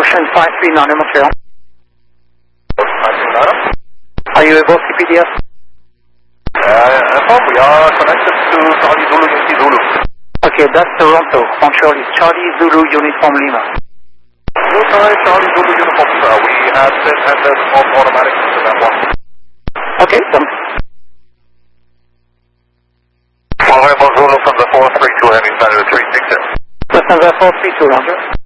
Ocean 539 Montreal. Are you able CPDS? We are connected to Charlie Zulu Yankee Zulu. Okay, that's Toronto. Montreal is Charlie Zulu Uniform Lima. Charlie Zulu Uniform Lima. We have been entered on automatic to that one. Okay, done. Zulu from the 432 Heavy Standard 360. Passenger 432, roger.